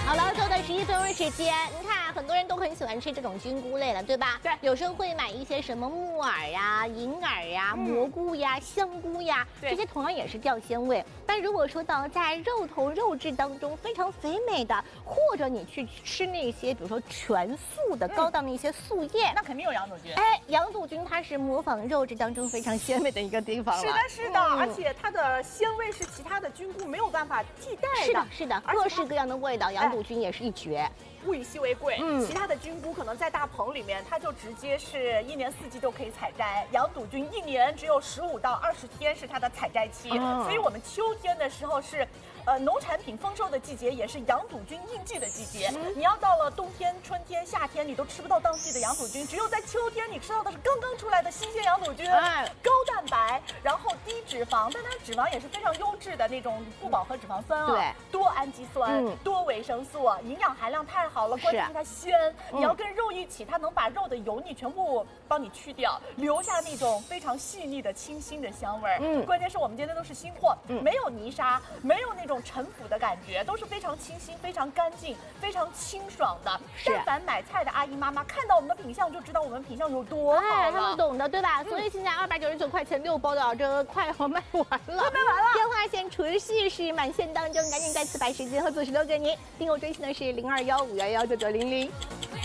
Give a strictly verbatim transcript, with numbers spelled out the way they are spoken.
好了，最后的十一分钟时间，你看很多人都很喜欢吃这种菌菇类的，对吧？ 对， 有时候会买一些什么木耳呀、银耳呀、 嗯、 蘑菇呀、香菇呀，这些同样也是掉鲜味。但如果说到在肉头肉质当中非常肥美的，或者你去吃那些比如说全素的高档的一些素叶， 嗯、那肯定有羊肚菌。 哎，羊肚菌它是模仿肉质当中非常鲜美的一个地方了。 是的，是的，嗯、而且它的鲜味是其他的菌菇没有办法替代的。 是的，是的，各式各样的味道，羊肚菌也是一绝。哎， 物以稀为贵， 嗯， 其他的菌菇可能在大棚里面，它就直接是一年四季都可以采摘。羊肚菌一年只有十五到二十天是它的采摘期，哦、所以我们秋天的时候是，呃，农产品丰收的季节，也是羊肚菌应季的季节。嗯、你要到了冬天、春天、夏天，你都吃不到当季的羊肚菌，只有在秋天你吃到的是刚刚出来的新鲜羊肚菌，哎，高蛋白，然后低脂肪，但它脂肪也是非常优质的那种不饱和脂肪酸啊，对，多氨基酸，嗯、多维生素，营养含量太好。好了，关键是它鲜，你要跟肉一起，它能把肉的油腻全部帮你去掉，留下那种非常细腻的清新的香味儿。嗯，关键是我们今天都是新货，嗯、没有泥沙，没有那种陈腐的感觉，都是非常清新、非常干净、非常清爽的。但凡买菜的阿姨妈妈看到我们的品相，就知道我们品相有多好了。 他们懂的，对吧？嗯、所以现在二百九十九块钱六包的，这个快要卖完了， 快卖完了。 电话线持续是满线当中，赶紧再次把时间和组时留给您。订购专线的是零二幺五幺幺九九零零。